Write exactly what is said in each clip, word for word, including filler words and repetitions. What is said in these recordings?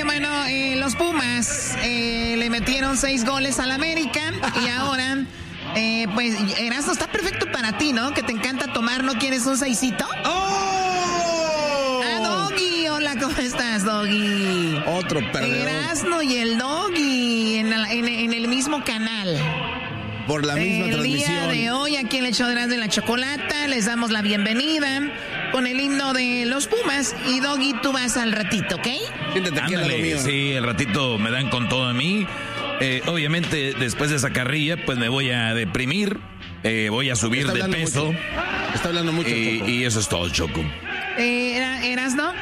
Oye, bueno, eh, los Pumas eh, le metieron seis goles al América y ahora, eh, pues, Erasmo, está perfecto para ti, ¿no? Que te encanta tomar, ¿no quieres un seisito? ¡Oh! Ah, Doggy, hola, ¿cómo estás, Doggy? Otro perdedor. Erasmo y el Doggy en, la, en, en el mismo canal. Por la misma el transmisión. El día de hoy, aquí en el show de Erasmo y la Chocolata, les damos la bienvenida con el himno de los Pumas. Y Doggy, tú vas al ratito, ¿ok? Siéntate aquí al lado mío. Sí, el ratito me dan con todo a mí. Eh, obviamente, después de esa carrilla, pues me voy a deprimir. Eh, voy a subir de peso. Mucho. Está hablando mucho, y, Choco. y eso es todo, Choco. Eh, ¿Erasmo?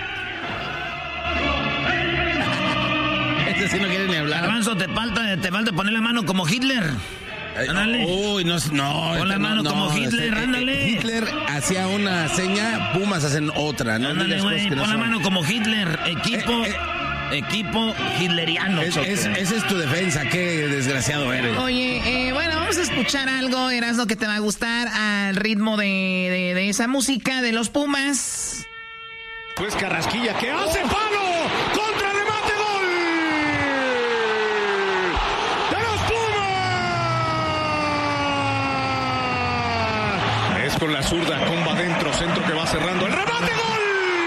Este sí no quiere ni hablar. Garbanzo, te falta, te falta poner la mano como Hitler. Ándale. Uy, no, no. Pon la este, mano no, como no, Hitler, este, ándale. Hitler hacía una seña, Pumas hacen otra. No Ándale, digas cosas güey, que no pon la son. mano como Hitler. Equipo, Eh, equipo hitleriano. Es, es, esa es tu defensa, qué desgraciado eres. Oye, eh, bueno, vamos a escuchar algo, Erasmo, que te va a gustar al ritmo de, de, de esa música de los Pumas. Pues Carrasquilla, ¿qué hace? ¡Palo! ¡Contra remate! ¡Gol! ¡De los Pumas! Es con la zurda, comba adentro, centro que va cerrando. ¡El remate! ¡Gol!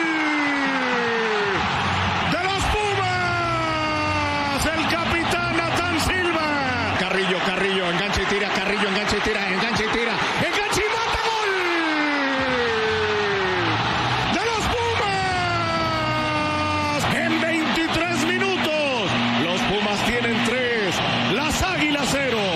¡De los Pumas! ¡El capitán Natán Silva! Carrillo, Carrillo, engancha y tira, Carrillo, engancha y tira, engancha y tira, engancha y mata, gol. De los Pumas. En veintitrés minutos, los Pumas tienen tres, las Águilas cero.